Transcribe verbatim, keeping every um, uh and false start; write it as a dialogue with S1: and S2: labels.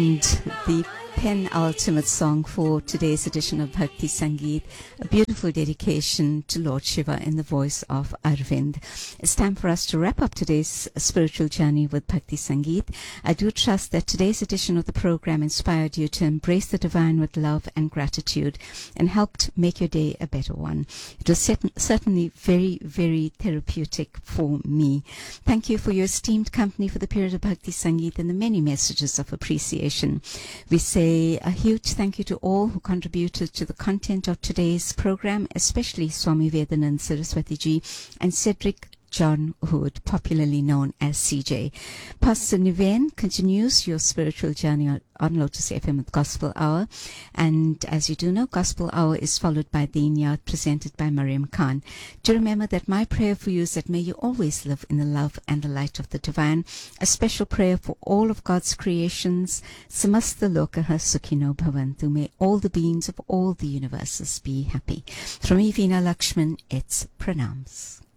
S1: And the penultimate song for today's edition of Bhakti Sangeet, a beautiful dedication to Lord Shiva in the voice of Arvind. It's time for us to wrap up today's spiritual journey with Bhakti Sangeet. I do trust that today's edition of the program inspired you to embrace the divine with love and gratitude and helped make your day a better one. It was cert- certainly very, very therapeutic for me. Thank you for your esteemed company for the period of Bhakti Sangeet and the many messages of appreciation. We say a huge thank you to all who contributed to the content of today's program, especially Swami Vedanand Saraswati Ji and Cedric John Hood, popularly known as C J. Pastor Niven continues your spiritual journey on, on Lotus F M with Gospel Hour. And as you do know, Gospel Hour is followed by the Inyat presented by Mariam Khan. Do remember that my prayer for you is that may you always live in the love and the light of the divine. A special prayer for all of God's creations. Samasta lokaha sukhino bhavantu. May all the beings of all the universes be happy. From me, Veena Lakshman, it's pranams.